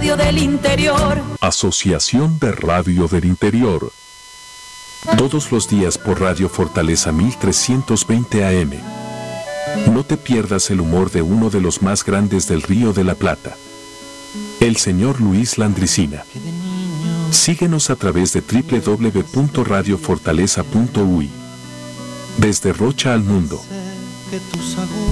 Radio del Interior. Asociación de Radio del Interior. Todos los días por Radio Fortaleza 1320 AM. No te pierdas el humor de uno de los más grandes del Río de la Plata, el señor Luis Landricina. Síguenos a través de www.radiofortaleza.uy. Desde Rocha al mundo.